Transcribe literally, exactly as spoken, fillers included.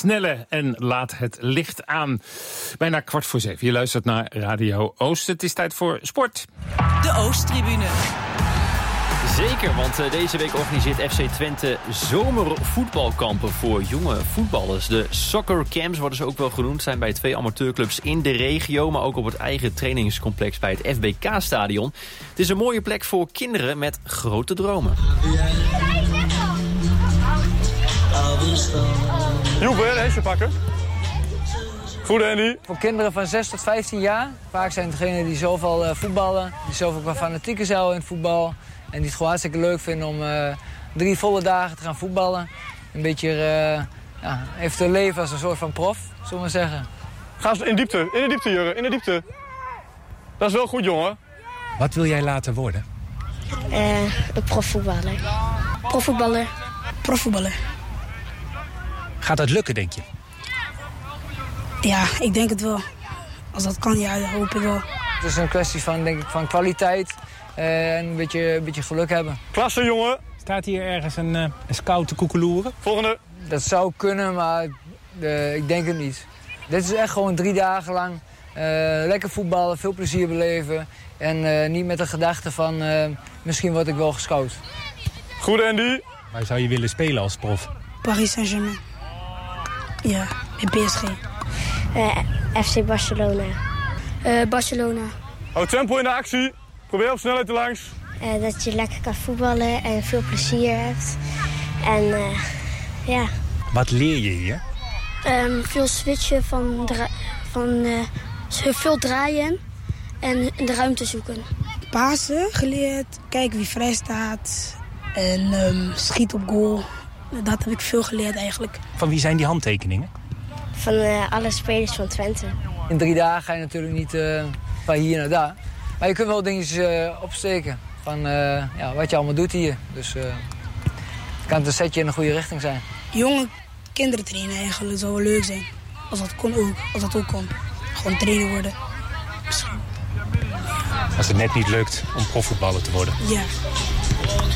Snelle en Laat het licht aan. Bijna kwart voor zeven. Je luistert naar Radio Oost. Het is tijd voor sport. De Oosttribune. Zeker, want uh, deze week organiseert F C Twente zomervoetbalkampen voor jonge voetballers. De soccer camps worden ze ook wel genoemd, zijn bij twee amateurclubs in de regio, maar ook op het eigen trainingscomplex bij het F B K-stadion. Het is een mooie plek voor kinderen met grote dromen. Joep, hè, hesje pakken. Goed, Andy. Voor kinderen van zes tot vijftien jaar. Vaak zijn het degenen die zoveel uh, voetballen, die zoveel qua fanatieker zijn in het voetbal. En die het gewoon hartstikke leuk vinden om uh, drie volle dagen te gaan voetballen. Een beetje uh, ja, even te leven als een soort van prof, zullen we maar zeggen. Ga in diepte, in de diepte, Jurgen, in de diepte. Dat is wel goed, jongen. Wat wil jij later worden? Uh, een profvoetballer. Profvoetballer. Profvoetballer. Gaat dat lukken, denk je? Ja, ik denk het wel. Als dat kan, ja, dat hoop ik wel. Het is een kwestie van, denk ik, van kwaliteit uh, en een beetje, een beetje geluk hebben. Klasse, jongen. Staat hier ergens een, uh, een scout te koekeloeren? Volgende. Dat zou kunnen, maar uh, ik denk het niet. Dit is echt gewoon drie dagen lang uh, lekker voetballen, veel plezier beleven. En uh, niet met de gedachte van uh, misschien word ik wel gescout. Goed, Andy. Waar zou je willen spelen als prof? Paris Saint-Germain. Ja, in P S G. Uh, F C Barcelona. Uh, Barcelona. Hou tempo in de actie. Probeer op snelheid te langs. Uh, dat je lekker kan voetballen en veel plezier hebt. En uh, ja. Wat leer je hier? Um, veel switchen van, dra- van uh, veel draaien en de ruimte zoeken. Pasen geleerd, kijken wie vrij staat en um, schiet op goal. Dat heb ik veel geleerd eigenlijk. Van wie zijn die handtekeningen? Van uh, alle spelers van Twente. In drie dagen ga je natuurlijk niet uh, van hier naar daar. Maar je kunt wel dingetjes uh, opsteken van uh, ja, wat je allemaal doet hier. Dus uh, het kan een setje in de goede richting zijn. Jonge kinderen trainen eigenlijk zou wel leuk zijn. Als dat kon ook, als dat ook kon. Gewoon trainer worden. Misschien. Als het net niet lukt om profvoetballer te worden. Ja.